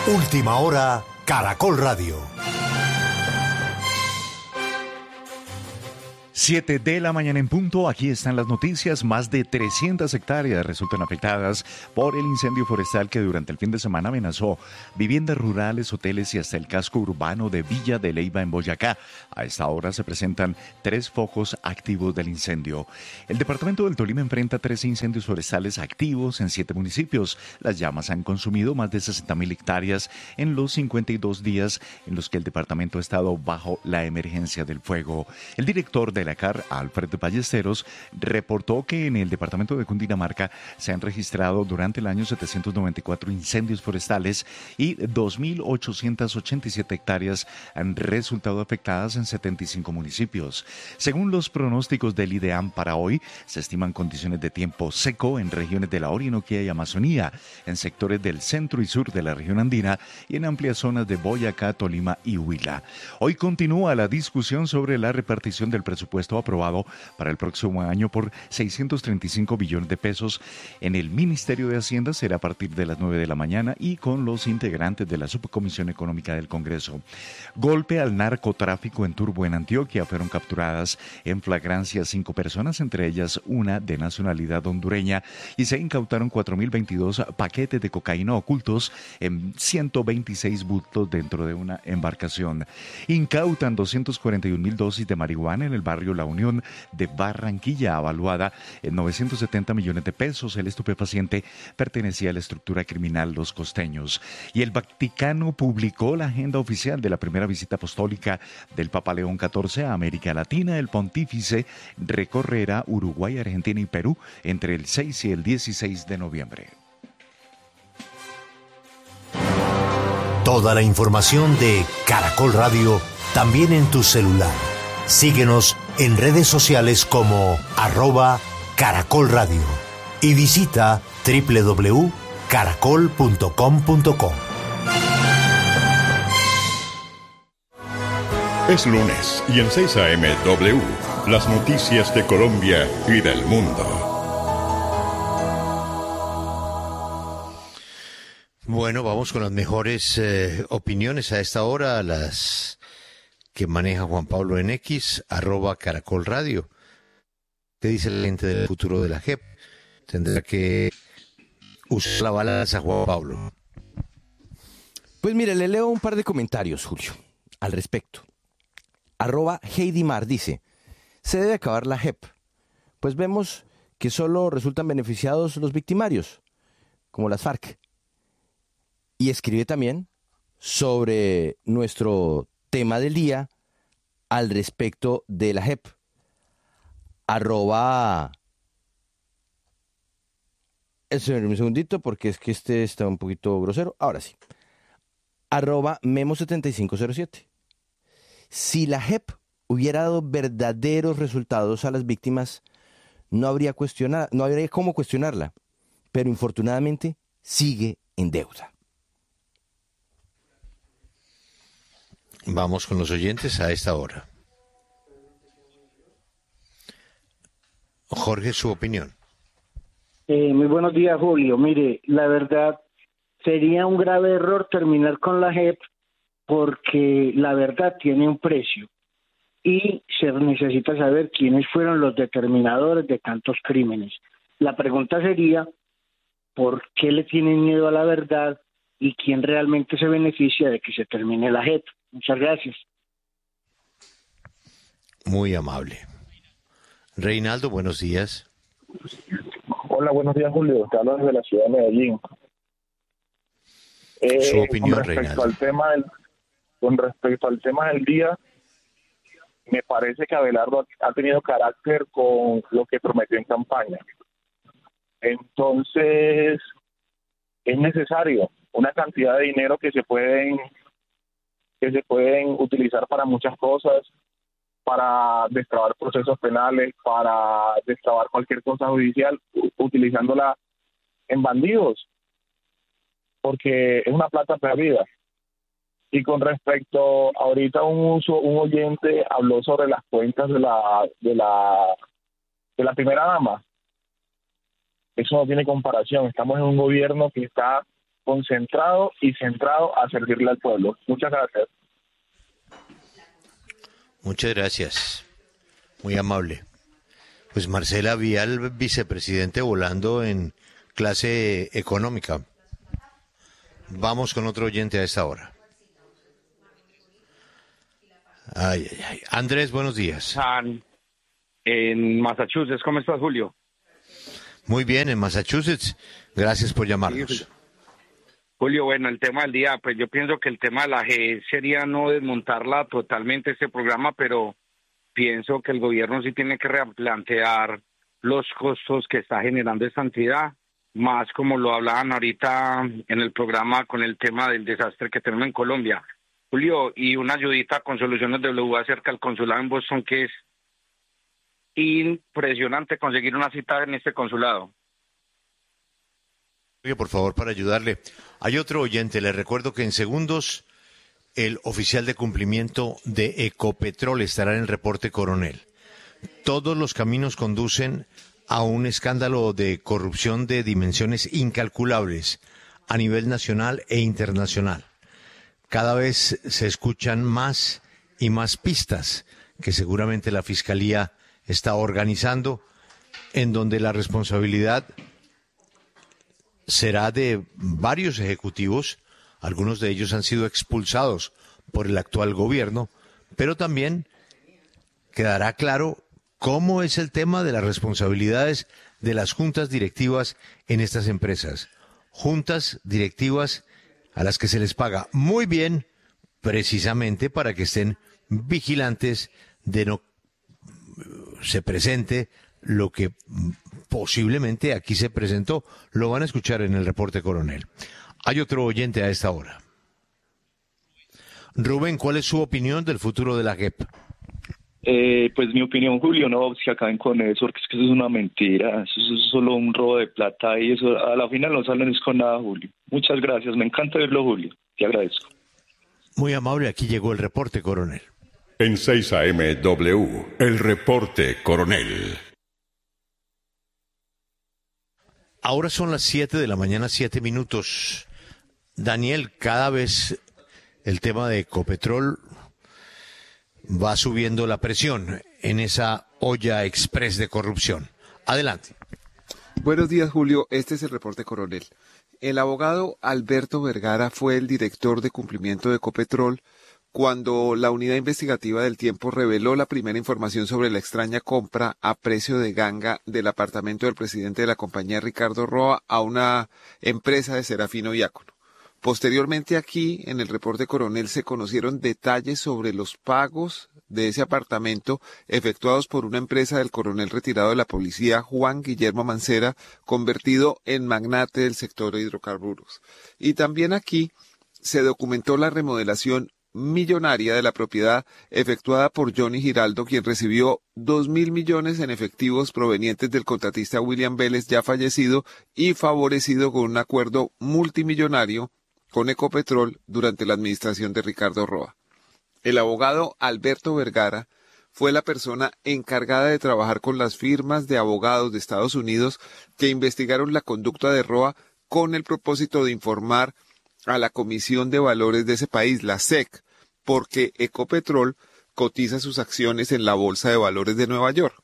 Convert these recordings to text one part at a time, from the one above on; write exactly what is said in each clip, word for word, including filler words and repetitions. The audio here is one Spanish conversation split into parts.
Última hora, Caracol Radio. Siete de la mañana en punto, aquí están las noticias. Más de trescientas hectáreas resultan afectadas por el incendio forestal que durante el fin de semana amenazó viviendas rurales, hoteles y hasta el casco urbano de Villa de Leyva en Boyacá. A esta hora se presentan tres focos activos del incendio. El departamento del Tolima enfrenta tres incendios forestales activos en siete municipios. Las llamas han consumido más de sesenta mil hectáreas en los cincuenta y dos días en los que el departamento ha estado bajo la emergencia del fuego. El director de la C A R, Alfred Ballesteros, reportó que en el departamento de Cundinamarca se han registrado durante el año setecientos noventa y cuatro incendios forestales y dos mil ochocientas ochenta y siete hectáreas han resultado afectadas en setenta y cinco municipios. Según los pronósticos del IDEAM para hoy, se estiman condiciones de tiempo seco en regiones de la Orinoquía y Amazonía, en sectores del centro y sur de la región andina y en amplias zonas de Boyacá, Tolima y Huila. Hoy continúa la discusión sobre la repartición del presupuesto aprobado para el próximo año por seiscientos treinta y cinco billones de pesos en el Ministerio de Hacienda. Será a partir de las nueve de la mañana y con los integrantes de la Subcomisión Económica del Congreso. Golpe al narcotráfico en Turbo, en Antioquia. Fueron capturadas en flagrancia cinco personas, entre ellas una de nacionalidad hondureña, y se incautaron cuatro mil veintidós paquetes de cocaína ocultos en ciento veintiséis bultos dentro de una embarcación. Incautan doscientos cuarenta y un mil dosis de marihuana en el barrio La Unión de Barranquilla, avaluada en novecientos setenta millones de pesos. El estupefaciente pertenecía a la estructura criminal Los Costeños. Y el Vaticano publicó la agenda oficial de la primera visita apostólica del Papa León catorce a América Latina. El pontífice recorrerá Uruguay, Argentina y Perú entre el seis y el dieciséis de noviembre. Toda la información de Caracol Radio también en tu celular. Síguenos en redes sociales como arroba Caracol Radio y visita doble u doble u doble u punto caracol punto com punto co. Es lunes y en seis a eme W, las noticias de Colombia y del mundo. Bueno, vamos con las mejores eh, opiniones a esta hora, las que maneja Juan Pablo en X, arroba Caracol Radio. ¿Qué dice la gente del futuro de la J E P? Tendrá que usar la balanza, Juan Pablo. Pues mire, le leo un par de comentarios, Julio, al respecto. Arroba Heidi Mar dice, se debe acabar la J E P, pues vemos que solo resultan beneficiados los victimarios, como las FARC. Y escribe también sobre nuestro tema del día al respecto de la J E P. Arroba... Espérenme un segundito porque es que este está un poquito grosero. Ahora sí. Arroba Memo setenta y cinco cero siete. Si la J E P hubiera dado verdaderos resultados a las víctimas, no habría cuestionar, no habría cómo cuestionarla. Pero infortunadamente sigue en deuda. Vamos con los oyentes a esta hora. Jorge, su opinión. Eh, muy buenos días, Julio. Mire, la verdad, sería un grave error terminar con la J E P porque la verdad tiene un precio y se necesita saber quiénes fueron los determinadores de tantos crímenes. La pregunta sería, ¿por qué le tienen miedo a la verdad y quién realmente se beneficia de que se termine la J E P? Muchas gracias. Muy amable. Reinaldo, buenos días. Hola, buenos días, Julio. Te hablo desde la ciudad de Medellín. Eh, Su opinión, con respecto Reinaldo. al tema del, con respecto al tema del día, me parece que Abelardo ha tenido carácter con lo que prometió en campaña. Entonces, es necesario una cantidad de dinero que se pueden que se pueden utilizar para muchas cosas, para destrabar procesos penales, para destrabar cualquier cosa judicial, utilizándola en bandidos, porque es una plata perdida. Y con respecto, ahorita un uso, un oyente habló sobre las cuentas de la de la de la primera dama. Eso no tiene comparación. Estamos en un gobierno que está concentrado y centrado a servirle al pueblo. Muchas gracias. Muchas gracias. Muy amable. Pues Marcela Vial, vicepresidente, volando en clase económica. Vamos con otro oyente a esta hora. Ay, ay, ay. Andrés, buenos días. En Massachusetts, ¿cómo estás, Julio? Muy bien, en Massachusetts. Gracias por llamarnos. Julio, bueno, el tema del día, pues yo pienso que el tema de la G sería no desmontarla totalmente este programa, pero pienso que el gobierno sí tiene que replantear los costos que está generando esta entidad, más como lo hablaban ahorita en el programa con el tema del desastre que tenemos en Colombia. Julio, y una ayudita con Soluciones W acerca del consulado en Boston, que es impresionante conseguir una cita en este consulado. Por favor, para ayudarle. Hay otro oyente, le recuerdo que en segundos el oficial de cumplimiento de Ecopetrol estará en el reporte Coronel. Todos los caminos conducen a un escándalo de corrupción de dimensiones incalculables a nivel nacional e internacional. Cada vez se escuchan más y más pistas que seguramente la Fiscalía está organizando, en donde la responsabilidad será de varios ejecutivos. Algunos de ellos han sido expulsados por el actual gobierno, pero también quedará claro cómo es el tema de las responsabilidades de las juntas directivas en estas empresas. Juntas directivas a las que se les paga muy bien, precisamente para que estén vigilantes de no se presente lo que posiblemente aquí se presentó. Lo van a escuchar en el reporte Coronel. Hay otro oyente a esta hora. Rubén, ¿cuál es su opinión del futuro de la J E P? Eh, pues mi opinión, Julio, no se acaben con eso, porque es que eso es una mentira, eso es solo un robo de plata y eso a la final no salen es con nada, Julio. Muchas gracias, me encanta verlo, Julio, te agradezco. Muy amable, aquí llegó el reporte Coronel. En seis A M W, el reporte Coronel. Ahora son las siete de la mañana, siete minutos. Daniel, cada vez el tema de Ecopetrol va subiendo la presión en esa olla express de corrupción. Adelante. Buenos días, Julio. Este es el reporte Coronel. El abogado Alberto Vergara fue el director de cumplimiento de Ecopetrol cuando la unidad investigativa del Tiempo reveló la primera información sobre la extraña compra a precio de ganga del apartamento del presidente de la compañía, Ricardo Roa, a una empresa de Serafino Diácono. Posteriormente aquí, en el reporte Coronel, se conocieron detalles sobre los pagos de ese apartamento efectuados por una empresa del coronel retirado de la policía, Juan Guillermo Mancera, convertido en magnate del sector de hidrocarburos. Y también aquí se documentó la remodelación millonaria de la propiedad efectuada por Johnny Giraldo, quien recibió dos mil millones en efectivos provenientes del contratista William Vélez, ya fallecido y favorecido con un acuerdo multimillonario con Ecopetrol durante la administración de Ricardo Roa. El abogado Alberto Vergara fue la persona encargada de trabajar con las firmas de abogados de Estados Unidos que investigaron la conducta de Roa con el propósito de informar a la Comisión de Valores de ese país, la S E C, porque Ecopetrol cotiza sus acciones en la Bolsa de Valores de Nueva York.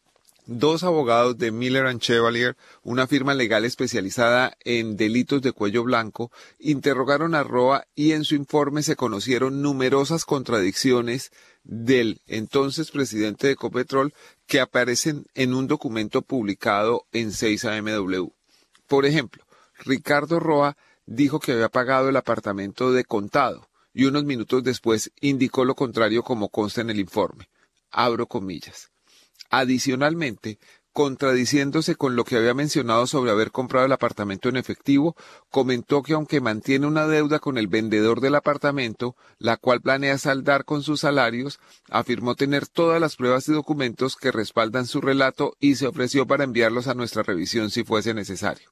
Dos abogados de Miller and Chevalier, una firma legal especializada en delitos de cuello blanco, interrogaron a Roa y en su informe se conocieron numerosas contradicciones del entonces presidente de Ecopetrol que aparecen en un documento publicado en seis A M W. Por ejemplo, Ricardo Roa dijo que había pagado el apartamento de contado y unos minutos después indicó lo contrario, como consta en el informe. Abro comillas. Adicionalmente, contradiciéndose con lo que había mencionado sobre haber comprado el apartamento en efectivo, comentó que aunque mantiene una deuda con el vendedor del apartamento, la cual planea saldar con sus salarios, afirmó tener todas las pruebas y documentos que respaldan su relato y se ofreció para enviarlos a nuestra revisión si fuese necesario.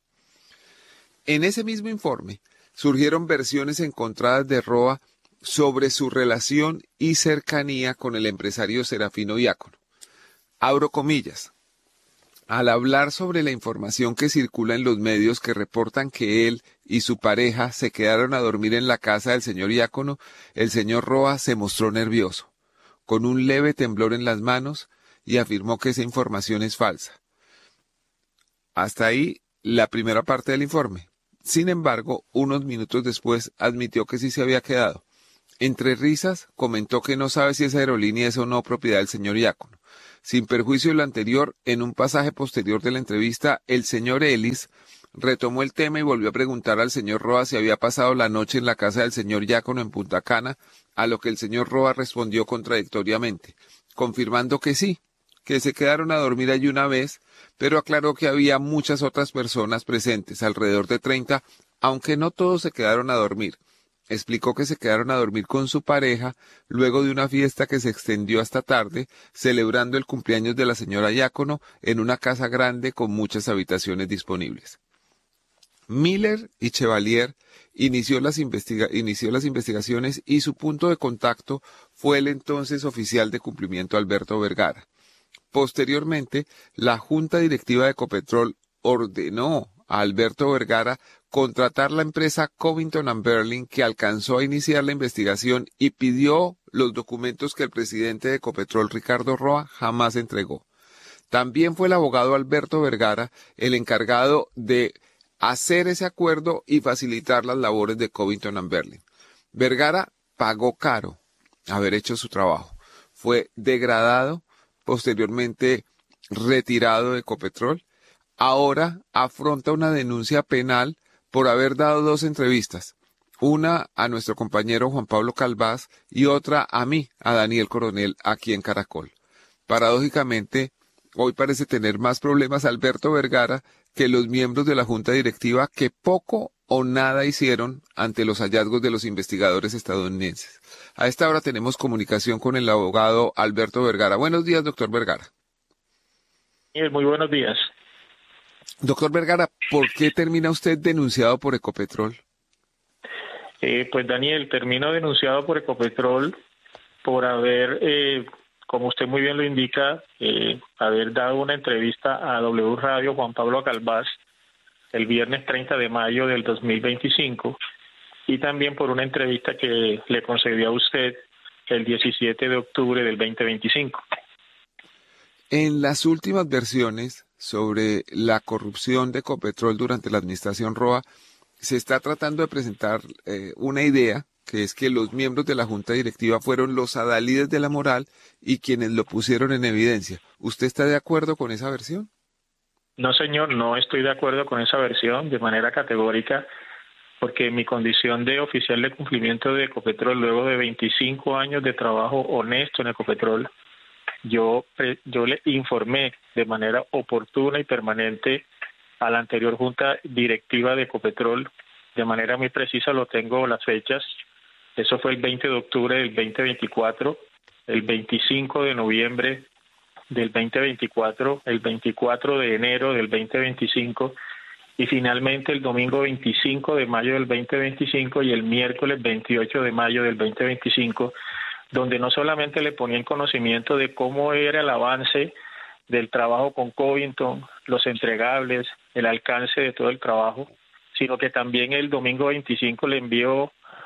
En ese mismo informe surgieron versiones encontradas de Roa sobre su relación y cercanía con el empresario Serafino Diácono. Abro comillas. al hablar sobre la información que circula en los medios que reportan que él y su pareja se quedaron a dormir en la casa del señor Diácono, el señor Roa se mostró nervioso, con un leve temblor en las manos, y afirmó que esa información es falsa. Hasta ahí la primera parte del informe. Sin embargo, unos minutos después admitió que sí se había quedado. Entre risas, comentó que no sabe si esa aerolínea es o no propiedad del señor Diácono. Sin perjuicio de lo anterior, en un pasaje posterior de la entrevista, el señor Ellis retomó el tema y volvió a preguntar al señor Roa si había pasado la noche en la casa del señor Diácono en Punta Cana, a lo que el señor Roa respondió contradictoriamente, confirmando que sí, que se quedaron a dormir allí una vez, pero aclaró que había muchas otras personas presentes, alrededor de treinta, aunque no todos se quedaron a dormir. Explicó que se quedaron a dormir con su pareja luego de una fiesta que se extendió hasta tarde, celebrando el cumpleaños de la señora Diácono en una casa grande con muchas habitaciones disponibles. Miller y Chevalier inició las, investiga- inició las investigaciones y su punto de contacto fue el entonces oficial de cumplimiento Alberto Vergara. Posteriormente, la Junta Directiva de Ecopetrol ordenó a Alberto Vergara contratar la empresa Covington and Burling, que alcanzó a iniciar la investigación y pidió los documentos que el presidente de Ecopetrol, Ricardo Roa, jamás entregó. También fue el abogado Alberto Vergara el encargado de hacer ese acuerdo y facilitar las labores de Covington and Burling. Vergara pagó caro haber hecho su trabajo. Fue degradado, posteriormente retirado de Ecopetrol. Ahora afronta una denuncia penal por haber dado dos entrevistas, una a nuestro compañero Juan Pablo Calvás y otra a mí, a Daniel Coronel, aquí en Caracol. Paradójicamente, hoy parece tener más problemas Alberto Vergara que los miembros de la Junta Directiva, que poco o nada hicieron ante los hallazgos de los investigadores estadounidenses. A esta hora tenemos comunicación con el abogado Alberto Vergara. Buenos días, doctor Vergara. Muy buenos días. Doctor Vergara, ¿por qué termina usted denunciado por Ecopetrol? Eh, pues Daniel, termino denunciado por Ecopetrol por haber, eh, como usted muy bien lo indica, eh, haber dado una entrevista a W Radio Juan Pablo Calvás el viernes treinta de mayo del dos mil veinticinco y también por una entrevista que le concedió a usted el diecisiete de octubre del veinte veinticinco. En las últimas versiones sobre la corrupción de Ecopetrol durante la administración Roa, se está tratando de presentar eh, una idea, que es que los miembros de la Junta Directiva fueron los adalides de la moral y quienes lo pusieron en evidencia. ¿Usted está de acuerdo con esa versión? No, señor, no estoy de acuerdo con esa versión de manera categórica, porque mi condición de oficial de cumplimiento de Ecopetrol, luego de veinticinco años de trabajo honesto en Ecopetrol, Yo, yo le informé de manera oportuna y permanente a la anterior Junta Directiva de Ecopetrol, de manera muy precisa, lo tengo las fechas. Eso fue el veinte de octubre del veinte veinticuatro, el veinticinco de noviembre del veinte veinticuatro, el veinticuatro de enero del veinte veinticinco y finalmente el domingo veinticinco de mayo del veinte veinticinco y el miércoles veintiocho de mayo del veinte veinticinco, donde no solamente le ponía en conocimiento de cómo era el avance del trabajo con Covington, los entregables, el alcance de todo el trabajo, sino que también el domingo veinticinco le envió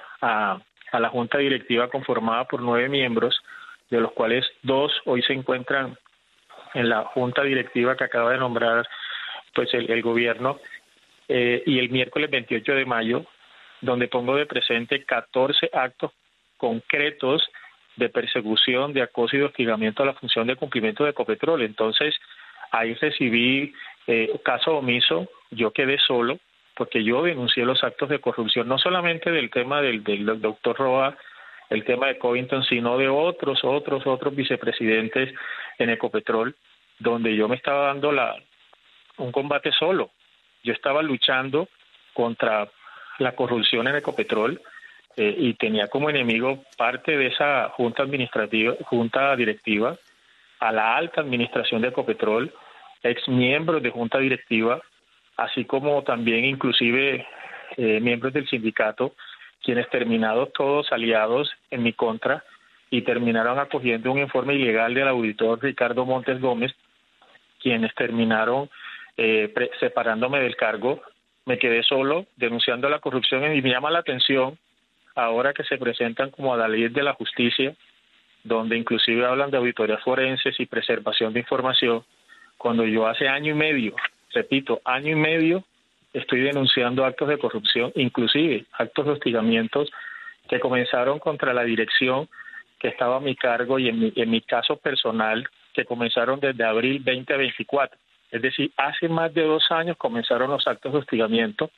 a, a la Junta Directiva conformada por nueve miembros, de los cuales dos hoy se encuentran en la Junta Directiva que acaba de nombrar pues el, el gobierno, eh, y el miércoles veintiocho de mayo, donde pongo de presente catorce actos concretos de persecución, de acoso y de hostigamiento a la función de cumplimiento de Ecopetrol. Entonces, ahí recibí eh, caso omiso, yo quedé solo, porque yo denuncié los actos de corrupción, no solamente del tema del, del doctor Roa, el tema de Covington, sino de otros, otros, otros vicepresidentes en Ecopetrol, donde yo me estaba dando la un combate solo. Yo estaba luchando contra la corrupción en Ecopetrol, Eh, y tenía como enemigo parte de esa junta administrativa, junta directiva, a la alta administración de Ecopetrol, ex miembros de junta directiva, así como también inclusive eh, miembros del sindicato, quienes terminaron todos aliados en mi contra y terminaron acogiendo un informe ilegal del auditor Ricardo Montes Gómez, quienes terminaron eh, pre- separándome del cargo. Me quedé solo denunciando la corrupción y me llama la atención ahora que se presentan como adalid de la justicia, donde inclusive hablan de auditorías forenses y preservación de información, cuando yo hace año y medio, repito, año y medio, estoy denunciando actos de corrupción, inclusive actos de hostigamientos que comenzaron contra la dirección que estaba a mi cargo y en mi, en mi caso personal, que comenzaron desde abril veinte veinticuatro. Es decir, hace más de dos años comenzaron los actos de hostigamiento.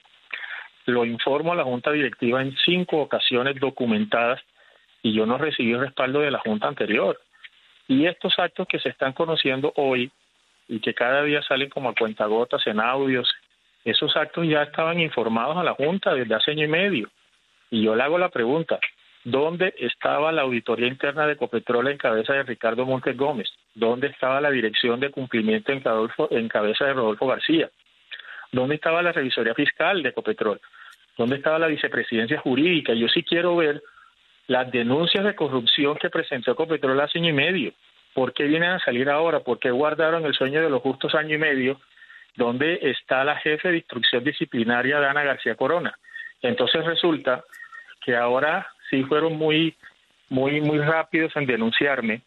Lo informo a la Junta Directiva en cinco ocasiones documentadas y yo no recibí el respaldo de la Junta anterior. Y estos actos que se están conociendo hoy y que cada día salen como a cuentagotas en audios, esos actos ya estaban informados a la Junta desde hace año y medio. Y yo le hago la pregunta, ¿dónde estaba la auditoría interna de Ecopetrol en cabeza de Ricardo Montes Gómez? ¿Dónde estaba la dirección de cumplimiento en, Cadolfo, en cabeza de Rodolfo García? ¿Dónde estaba la revisoría fiscal de Ecopetrol? ¿Dónde estaba la vicepresidencia jurídica? Yo sí quiero ver las denuncias de corrupción que presentó Ecopetrol hace año y medio. ¿Por qué vienen a salir ahora? ¿Por qué guardaron el sueño de los justos año y medio? ¿Dónde está la jefe de instrucción disciplinaria, Dana García Corona? Entonces resulta que ahora sí fueron muy, muy, muy rápidos en denunciarme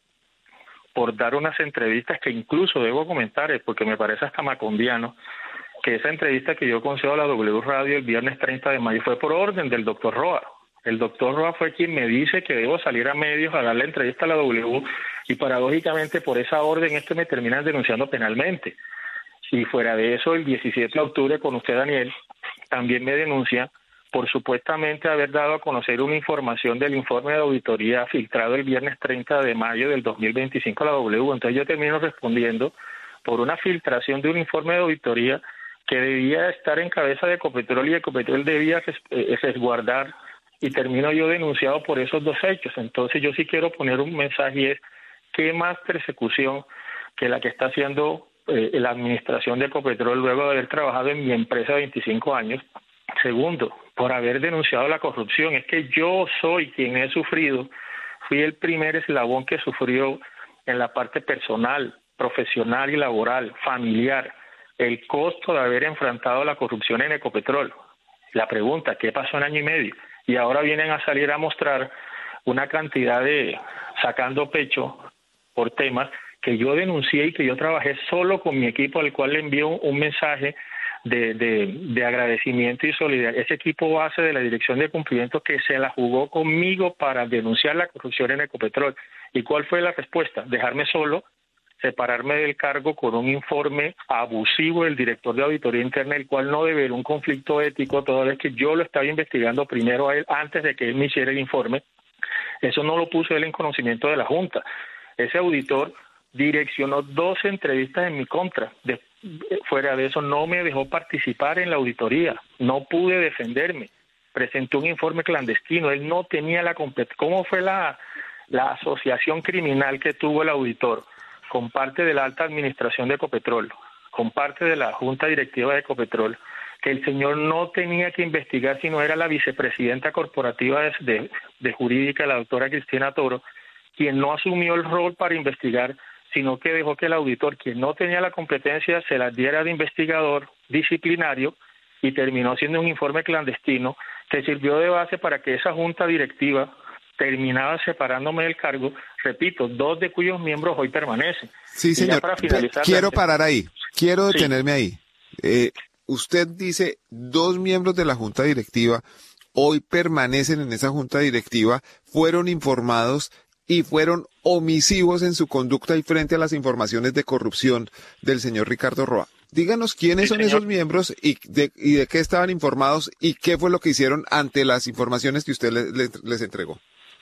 por dar unas entrevistas que incluso debo comentar, porque me parece hasta macondiano, que esa entrevista que yo concedo a la W Radio el viernes treinta de mayo fue por orden del doctor Roa. El doctor Roa fue quien me dice que debo salir a medios a dar la entrevista a la W y paradójicamente por esa orden es que me terminan denunciando penalmente. Y fuera de eso, el diecisiete de octubre con usted, Daniel, también me denuncia por supuestamente haber dado a conocer una información del informe de auditoría filtrado el viernes treinta de mayo del dos mil veinticinco a la W. Entonces yo termino respondiendo por una filtración de un informe de auditoría que debía estar en cabeza de Ecopetrol y Ecopetrol debía resguardar, y termino yo denunciado por esos dos hechos. Entonces yo sí quiero poner un mensaje y es, ¿qué más persecución que la que está haciendo eh, la administración de Ecopetrol luego de haber trabajado en mi empresa veinticinco años? Segundo, por haber denunciado la corrupción. Es que yo soy quien he sufrido, fui el primer eslabón que sufrió en la parte personal, profesional y laboral, familiar, el costo de haber enfrentado la corrupción en Ecopetrol. La pregunta, ¿qué pasó en año y medio? Y ahora vienen a salir a mostrar una cantidad de, sacando pecho por temas que yo denuncié y que yo trabajé solo con mi equipo, al cual le envío un mensaje De, de, de agradecimiento y solidaridad. Ese equipo base de la Dirección de Cumplimiento que se la jugó conmigo para denunciar la corrupción en Ecopetrol. ¿Y cuál fue la respuesta? Dejarme solo, separarme del cargo con un informe abusivo del director de auditoría interna, el cual no develó un conflicto ético, toda vez que yo lo estaba investigando primero a él antes de que él me hiciera el informe. Eso no lo puso él en conocimiento de la Junta. Ese auditor direccionó dos entrevistas en mi contra. De, fuera de eso, no me dejó participar en la auditoría, no pude defenderme, presentó un informe clandestino, él no tenía la competencia. ¿Cómo fue la, la asociación criminal que tuvo el auditor con parte de la alta administración de Ecopetrol, con parte de la junta directiva de Ecopetrol, que el señor no tenía que investigar, sino era la vicepresidenta corporativa de, de, de jurídica, la doctora Cristina Toro, quien no asumió el rol para investigar, sino que dejó que el auditor, quien no tenía la competencia, se las diera de investigador disciplinario y terminó siendo un informe clandestino que sirvió de base para que esa junta directiva terminaba separándome del cargo, repito, dos de cuyos miembros hoy permanecen. Sí, señor. para finalizar, quiero la... parar ahí, quiero Sí. detenerme ahí. Eh, usted dice, dos miembros de la junta directiva hoy permanecen en esa junta directiva, fueron informados y fueron omisivos en su conducta y frente a las informaciones de corrupción del señor Ricardo Roa. Díganos quiénes Sí, son señor. esos miembros y de, y de qué estaban informados y qué fue lo que hicieron ante las informaciones que usted le- le- les entregó.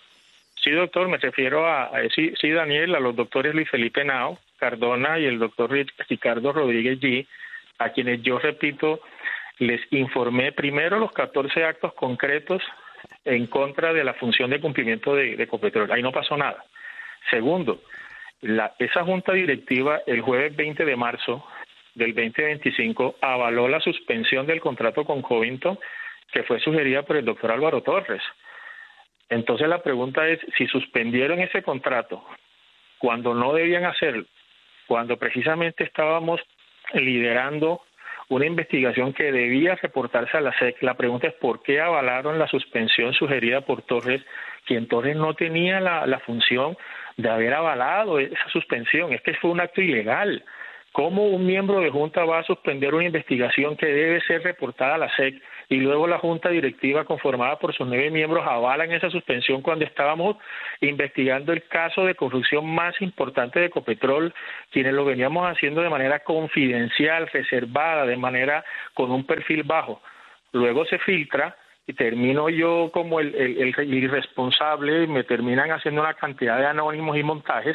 Sí, doctor, me refiero a, a sí, sí, Daniel, a los doctores Luis Felipe Nao Cardona y el doctor Ricardo Rodríguez G, a quienes yo, repito, les informé primero los catorce actos concretos en contra de la función de cumplimiento de, de Ecopetrol. Ahí no pasó nada. Segundo, la, esa junta directiva el jueves veinte de marzo del veinte veinticinco avaló la suspensión del contrato con Covington que fue sugerida por el doctor Álvaro Torres. Entonces la pregunta es, si suspendieron ese contrato cuando no debían hacerlo, cuando precisamente estábamos liderando una investigación que debía reportarse a la S E C. La pregunta es por qué avalaron la suspensión sugerida por Torres, quien Torres no tenía la, la función de haber avalado esa suspensión. Es que fue un acto ilegal. ¿Cómo un miembro de Junta va a suspender una investigación que debe ser reportada a la S E C y luego la Junta Directiva conformada por sus nueve miembros avalan esa suspensión cuando estábamos investigando el caso de corrupción más importante de Ecopetrol, quienes lo veníamos haciendo de manera confidencial, reservada, de manera con un perfil bajo? Luego se filtra y termino yo como el, el, el irresponsable y me terminan haciendo una cantidad de anónimos y montajes.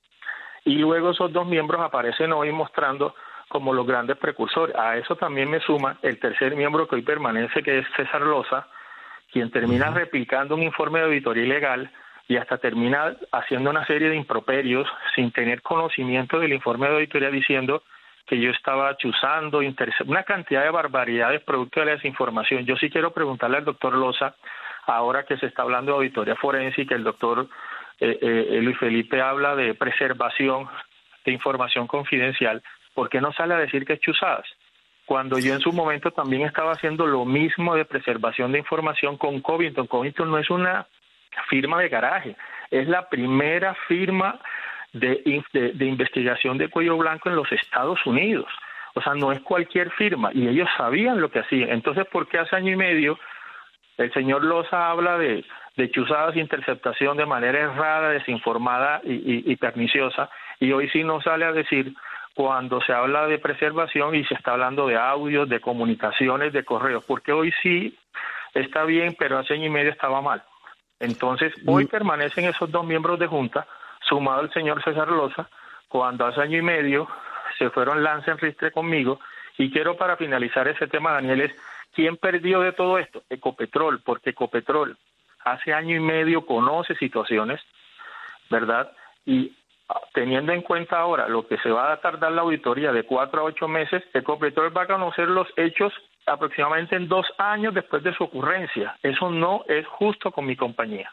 Y luego esos dos miembros aparecen hoy mostrando como los grandes precursores. A eso también me suma el tercer miembro que hoy permanece, que es César Loza, quien termina uh-huh. replicando un informe de auditoría ilegal y hasta termina haciendo una serie de improperios sin tener conocimiento del informe de auditoría, diciendo que yo estaba chuzando, interce- una cantidad de barbaridades producto de la desinformación. Yo sí quiero preguntarle al doctor Loza, ahora que se está hablando de auditoría forense y que el doctor Eh, eh, Luis Felipe habla de preservación de información confidencial, ¿por qué no sale a decir que es chuzadas? Cuando yo en su momento también estaba haciendo lo mismo de preservación de información con Covington. Covington no es una firma de garaje, es la primera firma de, de, de investigación de cuello blanco en los Estados Unidos. O sea, no es cualquier firma, y ellos sabían lo que hacían. Entonces, ¿por qué hace año y medio el señor Loza habla de de chuzadas, interceptación de manera errada, desinformada y, y, y perniciosa, y hoy sí no sale a decir cuando se habla de preservación y se está hablando de audios, de comunicaciones, de correos? Porque hoy sí está bien, pero hace año y medio estaba mal. Entonces, hoy permanecen esos dos miembros de Junta, sumado el señor César Loza, cuando hace año y medio se fueron lance en ristre conmigo. Y quiero, para finalizar ese tema, Daniel, es ¿quién perdió de todo esto? Ecopetrol, porque Ecopetrol hace año y medio conoce situaciones, ¿verdad? Y teniendo en cuenta ahora lo que se va a tardar la auditoría de cuatro a ocho meses, Ecopetrol va a conocer los hechos aproximadamente en dos años después de su ocurrencia. Eso no es justo con mi compañía.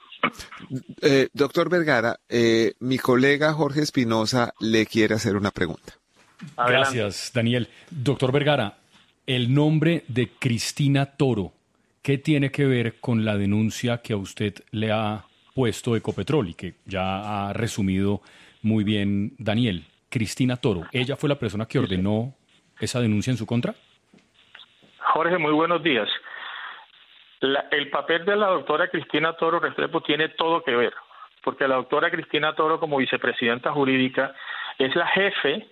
Eh, doctor Vergara, eh, mi colega Jorge Espinosa le quiere hacer una pregunta. Adelante. Gracias, Daniel. Doctor Vergara, el nombre de Cristina Toro, ¿qué tiene que ver con la denuncia que a usted le ha puesto Ecopetrol y que ya ha resumido muy bien Daniel? Cristina Toro, ¿ella fue la persona que ordenó esa denuncia en su contra? Jorge, muy buenos días. La, el papel de la doctora Cristina Toro Restrepo tiene todo que ver, porque la doctora Cristina Toro, como vicepresidenta jurídica, es la jefe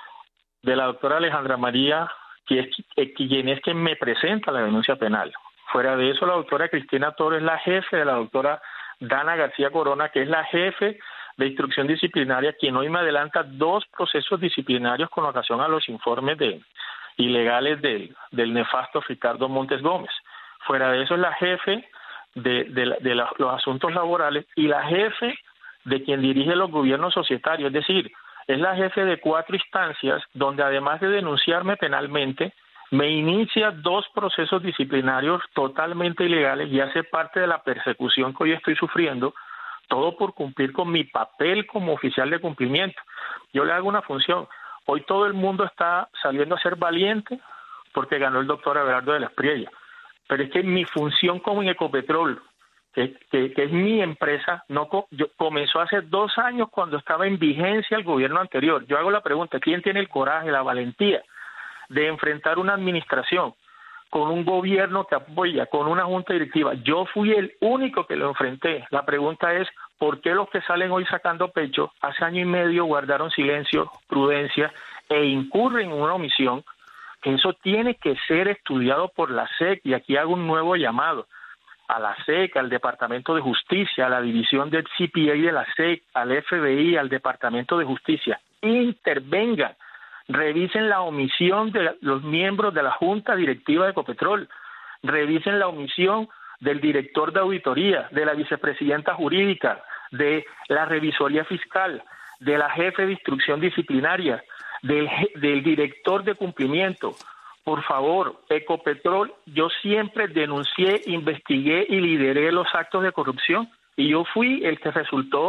de la doctora Alejandra María, que es, quien es quien me presenta la denuncia penal. Fuera de eso, la doctora Cristina Toro es la jefe de la doctora Dana García Corona, que es la jefe de instrucción disciplinaria, quien hoy me adelanta dos procesos disciplinarios con ocasión a los informes de ilegales del, del nefasto Ricardo Montes Gómez. Fuera de eso, es la jefe de, de, la, de la, los asuntos laborales y la jefe de quien dirige los gobiernos societarios. Es decir, es la jefe de cuatro instancias donde, además de denunciarme penalmente, me inicia dos procesos disciplinarios totalmente ilegales y hace parte de la persecución que hoy estoy sufriendo, todo por cumplir con mi papel como oficial de cumplimiento. Yo le hago una función. Hoy todo el mundo está saliendo a ser valiente porque ganó el doctor Abelardo de la Espriella. Pero es que mi función como en Ecopetrol, que, que, que es mi empresa, no yo, comenzó hace dos años cuando estaba en vigencia el gobierno anterior. Yo hago la pregunta, ¿quién tiene el coraje, la valentía de enfrentar una administración con un gobierno que apoya, con una junta directiva? Yo fui el único que lo enfrenté. La pregunta es, ¿por qué los que salen hoy sacando pecho hace año y medio guardaron silencio, prudencia e incurren en una omisión? Eso tiene que ser estudiado por la S E C, y aquí hago un nuevo llamado a la S E C, al Departamento de Justicia, a la división del C P A de la S E C, al F B I, al Departamento de Justicia. Intervengan. Revisen la omisión de los miembros de la Junta Directiva de Ecopetrol, revisen la omisión del director de auditoría, de la vicepresidenta jurídica, de la revisoría fiscal, de la jefe de instrucción disciplinaria, del, del director de cumplimiento. Por favor, Ecopetrol, yo siempre denuncié, investigué y lideré los actos de corrupción, y yo fui el que resultó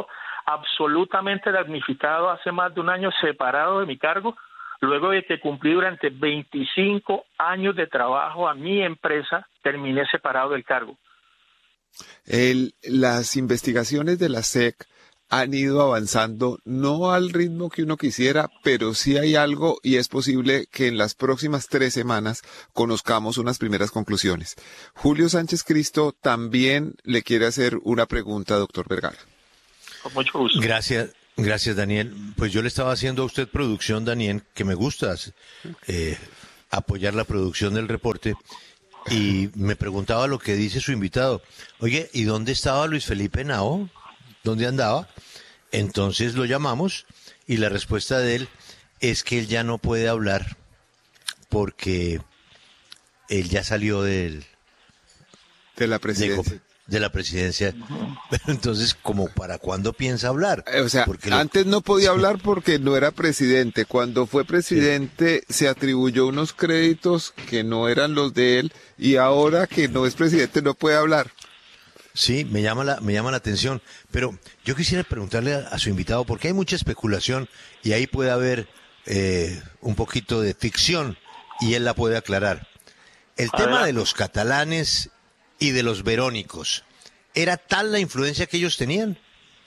absolutamente damnificado hace más de un año, separado de mi cargo, luego de que cumplí durante veinticinco años de trabajo a mi empresa, terminé separado del cargo. El, las investigaciones de la S E C han ido avanzando, no al ritmo que uno quisiera, pero sí hay algo y es posible que en las próximas tres semanas conozcamos unas primeras conclusiones. Julio Sánchez Cristo también le quiere hacer una pregunta, doctor Vergara. Con mucho gusto. Gracias, gracias Daniel. Pues yo le estaba haciendo a usted producción, Daniel, que me gusta eh, apoyar la producción del reporte, y me preguntaba lo que dice su invitado. Oye, ¿y dónde estaba Luis Felipe Henao? ¿Dónde andaba? Entonces lo llamamos y la respuesta de él es que él ya no puede hablar porque él ya salió del, de la presidencia. De, de la presidencia. Entonces, ¿como para cuándo piensa hablar? O sea, porque lo... antes no podía hablar porque no era presidente. Cuando fue presidente sí. se atribuyó unos créditos que no eran los de él y ahora que no es presidente no puede hablar. Sí, me llama la, me llama la atención, pero yo quisiera preguntarle a, a su invitado, porque hay mucha especulación y ahí puede haber eh, un poquito de ficción y él la puede aclarar. El Adelante. Tema de los catalanes y de los verónicos, ¿era tal la influencia que ellos tenían?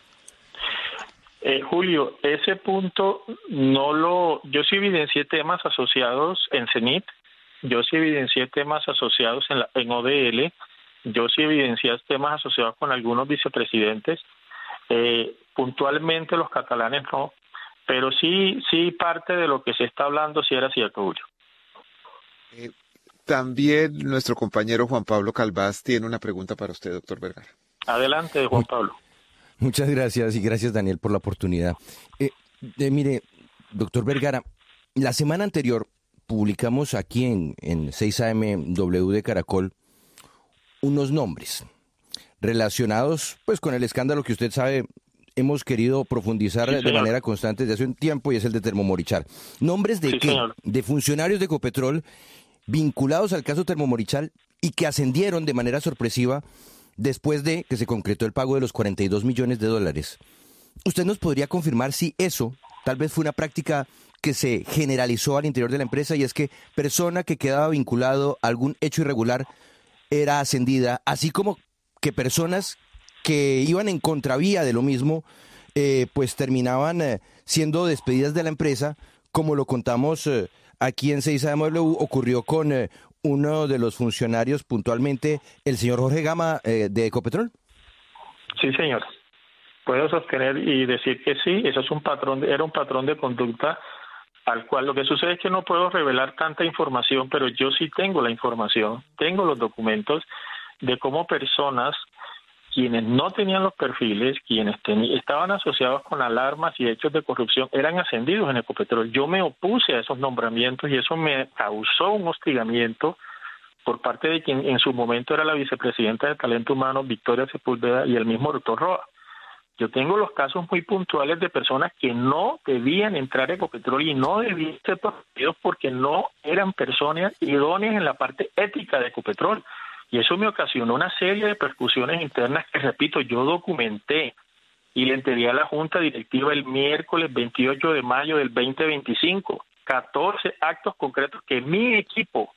Eh, Julio, ese punto no lo... Yo sí evidencié temas asociados en CENIT, yo sí evidencié temas asociados en, la, en O D L, yo sí evidencié temas asociados con algunos vicepresidentes, eh, puntualmente los catalanes no, pero sí sí parte de lo que se está hablando sí era cierto, Julio. Eh, también nuestro compañero Juan Pablo Calvás tiene una pregunta para usted, doctor Vergara. Adelante, Juan Pablo. Muchas gracias y gracias, Daniel, por la oportunidad. Eh, eh, mire, doctor Vergara, la semana anterior publicamos aquí en, en seis A M W de Caracol unos nombres relacionados pues con el escándalo que usted sabe hemos querido profundizar sí, de manera constante desde hace un tiempo, y es el de Termomorichal. ¿Nombres de sí, qué? Señor. De funcionarios de Ecopetrol vinculados al caso Termomorichal y que ascendieron de manera sorpresiva después de que se concretó el pago de los cuarenta y dos millones de dólares. ¿Usted nos podría confirmar si eso tal vez fue una práctica que se generalizó al interior de la empresa, y es que persona que quedaba vinculado a algún hecho irregular era ascendida, así como que personas que iban en contravía de lo mismo, eh, pues terminaban eh, siendo despedidas de la empresa, como lo contamos eh, aquí en seis A M W, ocurrió con eh, uno de los funcionarios puntualmente, el señor Jorge Gama eh, de Ecopetrol? Sí, señor. Puedo sostener y decir que sí, eso es un patrón, era un patrón de conducta al cual lo que sucede es que no puedo revelar tanta información, pero yo sí tengo la información, tengo los documentos de cómo personas, quienes no tenían los perfiles, quienes estaban asociados con alarmas y hechos de corrupción, eran ascendidos en Ecopetrol. Yo me opuse a esos nombramientos y eso me causó un hostigamiento por parte de quien en su momento era la vicepresidenta de Talento Humano, Victoria Sepúlveda, y el mismo doctor Roa. Yo tengo los casos muy puntuales de personas que no debían entrar a Ecopetrol y no debían ser protegidos porque no eran personas idóneas en la parte ética de Ecopetrol. Y eso me ocasionó una serie de percusiones internas que, repito, yo documenté y le entregué a la Junta Directiva el miércoles veintiocho de mayo del veinte veinticinco. catorce actos concretos que mi equipo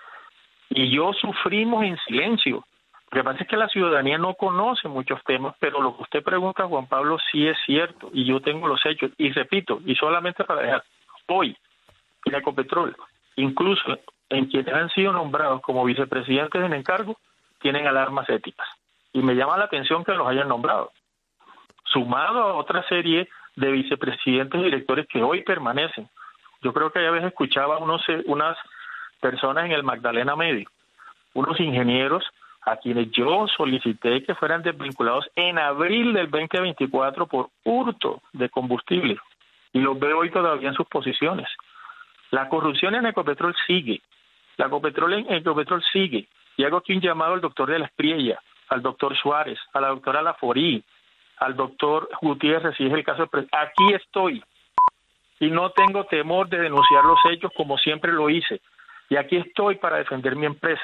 y yo sufrimos en silencio. Lo que pasa es que la ciudadanía no conoce muchos temas, pero lo que usted pregunta, Juan Pablo, sí es cierto, y yo tengo los hechos. Y repito, y solamente para dejar, hoy, en Ecopetrol, incluso en quienes han sido nombrados como vicepresidentes en encargo, tienen alarmas éticas. Y me llama la atención que los hayan nombrado, sumado a otra serie de vicepresidentes y directores que hoy permanecen. Yo creo que a veces escuchaba unos, unas personas en el Magdalena Medio, unos ingenieros a quienes yo solicité que fueran desvinculados en abril del veinte veinticuatro por hurto de combustible, y los veo hoy todavía en sus posiciones. La corrupción en Ecopetrol sigue, la Ecopetrol en Ecopetrol sigue, y hago aquí un llamado al doctor de la Espriella, al doctor Suárez, a la doctora Laforí, al doctor Gutiérrez, si es el caso de... Aquí estoy, y no tengo temor de denunciar los hechos como siempre lo hice, y aquí estoy para defender mi empresa,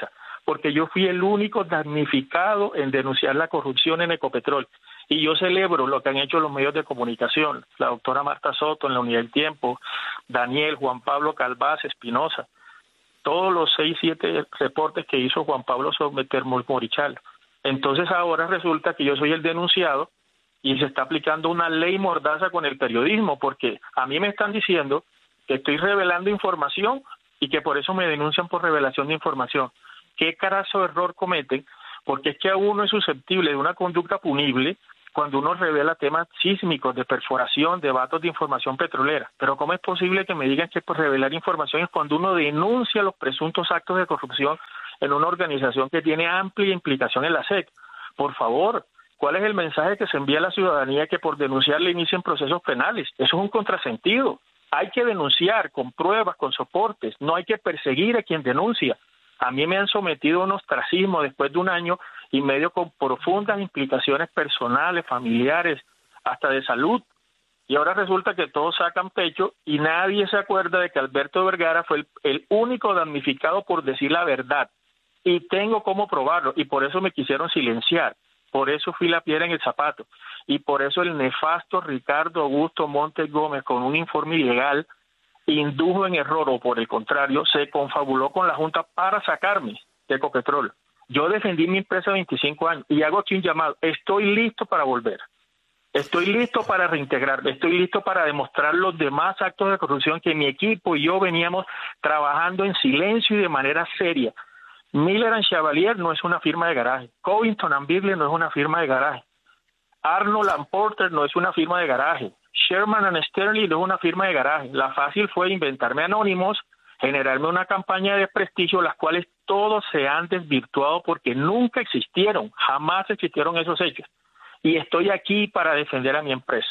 porque yo fui el único damnificado en denunciar la corrupción en Ecopetrol. Y yo celebro lo que han hecho los medios de comunicación, la doctora Marta Soto en la Unidad del Tiempo, Daniel, Juan Pablo Calvás, Espinosa, todos los seis, siete reportes que hizo Juan Pablo Someter Morichal. Entonces ahora resulta que yo soy el denunciado y se está aplicando una ley mordaza con el periodismo, porque a mí me están diciendo que estoy revelando información y que por eso me denuncian por revelación de información. ¿Qué carazo error cometen? Porque es que a uno es susceptible de una conducta punible cuando uno revela temas sísmicos, de perforación, de datos de información petrolera. Pero ¿cómo es posible que me digan que por revelar información es cuando uno denuncia los presuntos actos de corrupción en una organización que tiene amplia implicación en la S E C? Por favor, ¿cuál es el mensaje que se envía a la ciudadanía que por denunciar le inicien procesos penales? Eso es un contrasentido. Hay que denunciar con pruebas, con soportes, no hay que perseguir a quien denuncia. A mí me han sometido a un ostracismo después de un año y medio con profundas implicaciones personales, familiares, hasta de salud. Y ahora resulta que todos sacan pecho y nadie se acuerda de que Alberto Vergara fue el, el único damnificado por decir la verdad. Y tengo cómo probarlo, y por eso me quisieron silenciar. Por eso fui la piedra en el zapato. Y por eso el nefasto Ricardo Augusto Montes Gómez, con un informe ilegal, indujo en error, o por el contrario, se confabuló con la Junta para sacarme de Ecopetrol. Yo defendí mi empresa veinticinco años y hago aquí un llamado. Estoy listo para volver. Estoy listo para reintegrarme. Estoy listo para demostrar los demás actos de corrupción que mi equipo y yo veníamos trabajando en silencio y de manera seria. Miller and Chevalier no es una firma de garaje. Covington and Birley no es una firma de garaje. Arnold and Porter no es una firma de garaje. Sherman and Sterling no es una firma de garaje. La fácil fue inventarme anónimos, generarme una campaña de desprestigio, las cuales todos se han desvirtuado porque nunca existieron, jamás existieron esos hechos. Y estoy aquí para defender a mi empresa.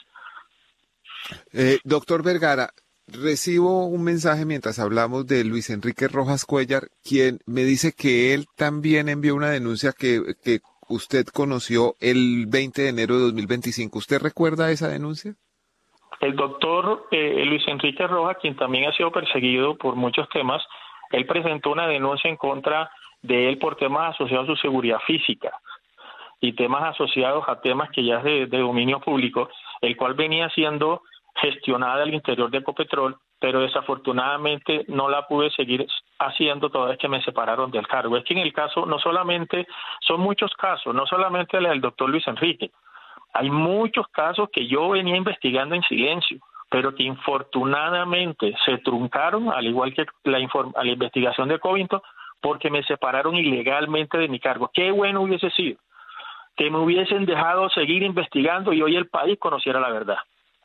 Eh, doctor Vergara, recibo un mensaje mientras hablamos de Luis Enrique Rojas Cuellar, quien me dice que él también envió una denuncia que, que usted conoció el veinte de enero de dos mil veinticinco. ¿Usted recuerda esa denuncia? El doctor eh, Luis Enrique Rojas, quien también ha sido perseguido por muchos temas, él presentó una denuncia en contra de él por temas asociados a su seguridad física y temas asociados a temas que ya es de, de dominio público, el cual venía siendo gestionada al interior de Ecopetrol, pero desafortunadamente no la pude seguir haciendo toda vez que me separaron del cargo. Es que en el caso, no solamente, son muchos casos, no solamente el del doctor Luis Enrique, hay muchos casos que yo venía investigando en silencio, pero que infortunadamente se truncaron, al igual que la, inform- la investigación de Covington, porque me separaron ilegalmente de mi cargo. Qué bueno hubiese sido que me hubiesen dejado seguir investigando y hoy el país conociera la verdad.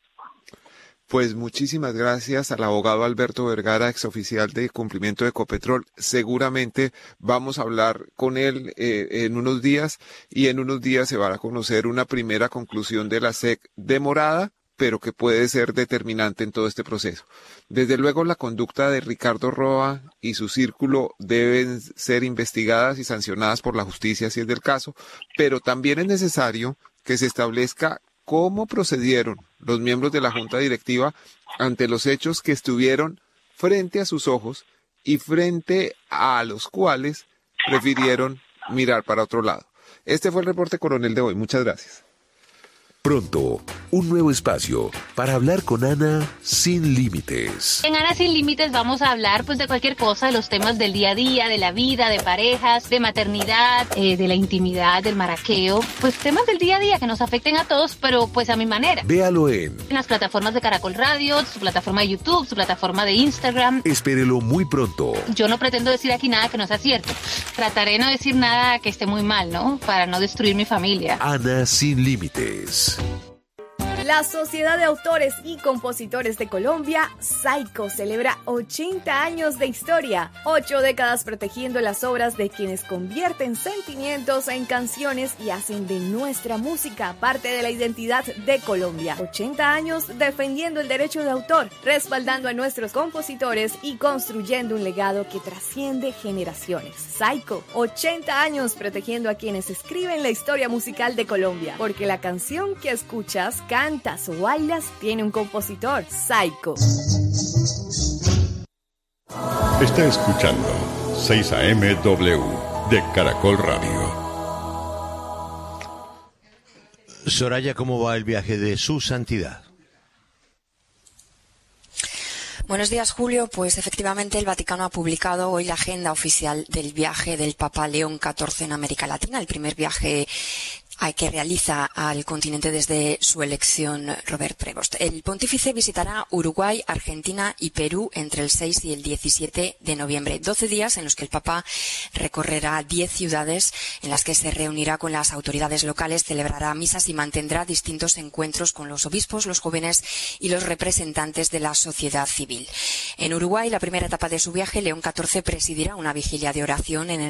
Pues muchísimas gracias al abogado Alberto Vergara, exoficial de cumplimiento de Ecopetrol. Seguramente vamos a hablar con él eh, en unos días y en unos días se va a conocer una primera conclusión de la S E C demorada, pero que puede ser determinante en todo este proceso. Desde luego la conducta de Ricardo Roa y su círculo deben ser investigadas y sancionadas por la justicia si es del caso, pero también es necesario que se establezca cómo procedieron los miembros de la Junta Directiva ante los hechos que estuvieron frente a sus ojos y frente a los cuales prefirieron mirar para otro lado. Este fue el reporte coronel de hoy. Muchas gracias. Pronto, un nuevo espacio para hablar con Ana sin límites. En Ana sin límites vamos a hablar pues de cualquier cosa, de los temas del día a día, de la vida, de parejas, de maternidad, eh, de la intimidad, del maraqueo, pues temas del día a día que nos afecten a todos, pero pues a mi manera. Véalo en, en las plataformas de Caracol Radio, su plataforma de YouTube, su plataforma de Instagram. Espérelo muy pronto. Yo no pretendo decir aquí nada que no sea cierto. Trataré de no decir nada que esté muy mal, ¿no? Para no destruir mi familia. Ana sin límites. La Sociedad de Autores y Compositores de Colombia, SAICO, celebra ochenta años de historia, ocho décadas protegiendo las obras de quienes convierten sentimientos en canciones y hacen de nuestra música parte de la identidad de Colombia. ochenta años defendiendo el derecho de autor, respaldando a nuestros compositores y construyendo un legado que trasciende generaciones. SAICO, ochenta años protegiendo a quienes escriben la historia musical de Colombia, porque la canción que escuchas, cantas o bailas tiene un compositor. SAICO. Está escuchando seis A M W, de Caracol Radio. Soraya, ¿cómo va el viaje de su santidad? Buenos días, Julio. Pues efectivamente el Vaticano ha publicado hoy la agenda oficial del viaje del Papa León catorce en América Latina, el primer viaje que realiza al continente desde su elección Robert Prevost. El pontífice visitará Uruguay, Argentina y Perú entre el seis y el diecisiete de noviembre. doce días en los que el Papa recorrerá diez ciudades en las que se reunirá con las autoridades locales, celebrará misas y mantendrá distintos encuentros con los obispos, los jóvenes y los representantes de la sociedad civil. En Uruguay, la primera etapa de su viaje, León catorce presidirá una vigilia de oración en el